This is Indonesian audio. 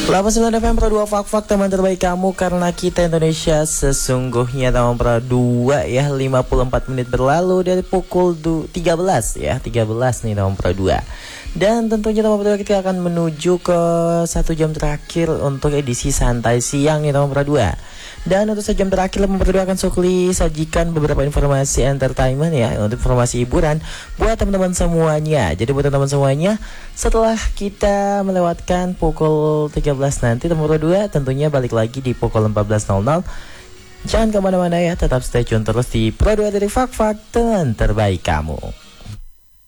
89 FM Pro 2 Fak-Fak, teman terbaik kamu, karena kita Indonesia sesungguhnya. Teman Pro 2 ya, 54 menit berlalu dari pukul 13 ya, 13 nih teman Pro 2. Dan tentunya teman Pro 2 kita akan menuju ke 1 jam terakhir untuk edisi santai siang nih teman Pro 2. Dan untuk 1 jam terakhir teman Pro 2 akan Sukli sajikan beberapa informasi entertainment ya, untuk informasi hiburan buat teman-teman semuanya. Jadi buat teman-teman semuanya, setelah kita melewatkan pukul 13 nanti teman Pro 2 tentunya balik lagi di pukul 14.00. Jangan kemana-mana ya, tetap stay tune terus di Pro 2 dari Fak-Fak, teman terbaik kamu.